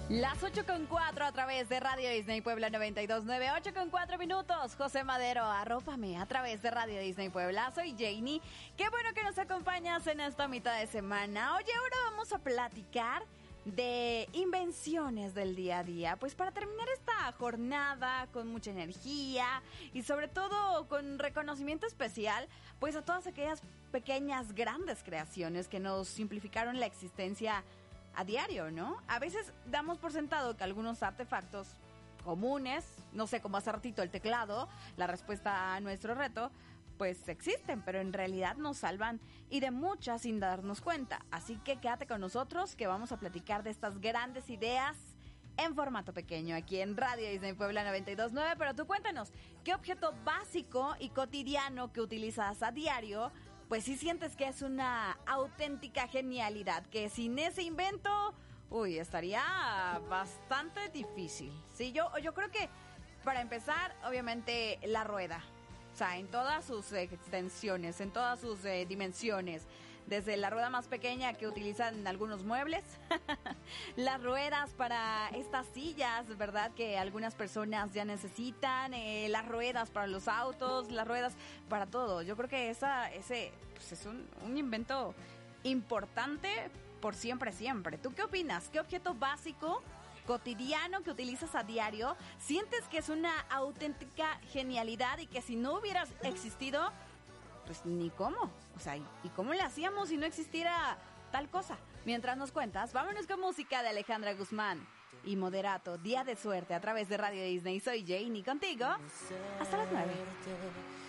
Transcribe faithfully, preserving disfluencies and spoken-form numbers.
Las ocho con cuatro a través de Radio Disney Puebla noventa y dos punto nueve, ocho con cuatro minutos. José Madero, arrópame a través de Radio Disney Puebla. Soy Janie. Qué bueno que nos acompañas en esta mitad de semana. Oye, ahora vamos a platicar de invenciones del día a día. Pues para terminar esta jornada con mucha energía y sobre todo con reconocimiento especial, pues a todas aquellas pequeñas, grandes creaciones que nos simplificaron la existencia a diario, ¿no? A veces damos por sentado que algunos artefactos comunes, no sé, como hace ratito el teclado, la respuesta a nuestro reto, pues existen, pero en realidad nos salvan y de muchas sin darnos cuenta. Así que quédate con nosotros que vamos a platicar de estas grandes ideas en formato pequeño aquí en Radio Disney Puebla noventa y dos punto nueve. Pero tú cuéntanos, ¿qué objeto básico y cotidiano que utilizas a diario pues sí sientes que es una auténtica genialidad, que sin ese invento, uy, estaría bastante difícil? Sí, yo, yo creo que para empezar, obviamente, la rueda. O sea, en todas sus extensiones, en todas sus eh, dimensiones. Desde la rueda más pequeña que utilizan algunos muebles, las ruedas para estas sillas, ¿verdad? Que algunas personas ya necesitan, eh, las ruedas para los autos, las ruedas para todo. Yo creo que esa, ese pues es un, un invento importante por siempre, siempre. ¿Tú qué opinas? ¿Qué objeto básico, cotidiano que utilizas a diario sientes que es una auténtica genialidad y que si no hubieras existido, pues ni cómo? O sea, ¿y cómo le hacíamos si no existiera tal cosa? Mientras nos cuentas, vámonos con música de Alejandra Guzmán y Moderato, Día de Suerte, a través de Radio Disney. Soy Janie contigo hasta las nueve.